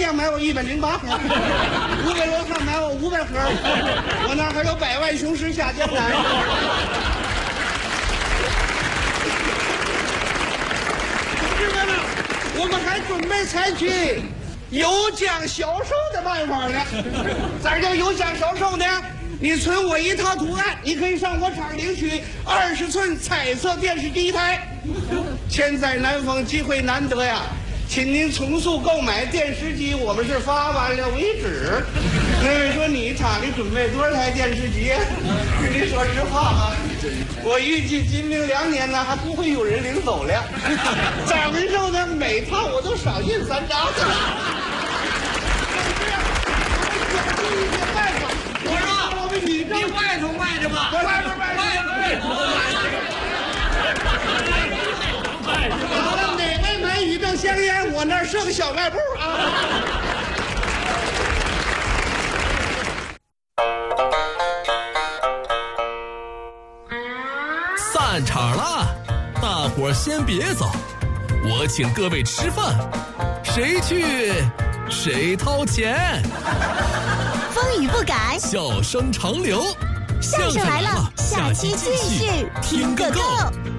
酱买我108盒，500罗汉买我500盒，我那还有100万雄狮下江南。同志们，我们还准备采取有奖销售的办法呢。咋叫有奖销售呢？你存我一套图案，你可以上我厂领取20寸彩色电视机一台。千载难逢，机会难得呀，请您从速购买电视机，我们是发完了为止。那位说你厂里准备多少台电视机？跟您说实话啊，我预计今明2年呢还不会有人领走了。掌售呢，每套我都少印3张。 我说我们宇宙你外头卖着吧， 外边卖好了，哪位买宇宙香烟？我那儿是个小卖部啊。 散场了，大伙儿先别走，我请各位吃饭，谁去谁掏钱。 风雨不改， 笑声长流， 相声来了，下期继续听个够。